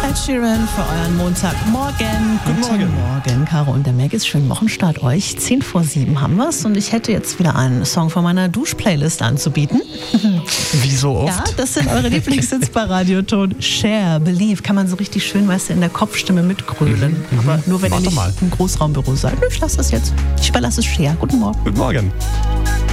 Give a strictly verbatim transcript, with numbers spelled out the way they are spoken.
Ed Sheeran für euren Montagmorgen. Guten Morgen. Morgen, Caro und der Maggis. Schönen Wochenstart euch. zehn vor sieben haben wir's und ich hätte jetzt wieder einen Song von meiner Duschplaylist anzubieten. Wie so oft? Ja, das sind eure Lieblingshits bei Radioton. Share, Believe, kann man so richtig schön, weißt du, in der Kopfstimme mitgrölen. Mhm. Aber nur wenn Mach ihr doch nicht mal. im Großraumbüro seid. Ich lasse das jetzt. Ich überlasse es Share. Guten Morgen. Guten Morgen.